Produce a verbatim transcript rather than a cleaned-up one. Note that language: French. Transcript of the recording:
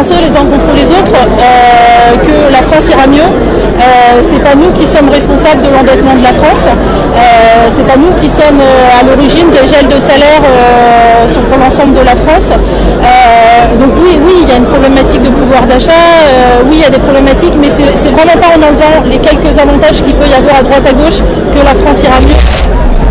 Français les uns contre les autres euh, que la France ira mieux. Euh, c'est pas nous qui sommes responsables de l'endettement de la France. Euh, c'est pas nous qui sommes euh, à l'origine des gels de salaire euh, sur pour l'ensemble de la France. Euh, donc oui, oui, il y a une problématique de pouvoir d'achat. Euh, oui, il y a des problématiques, mais c'est vraiment pas en enlevant les quelques avantages qu'il peut y avoir à droite à gauche que la France ira mieux.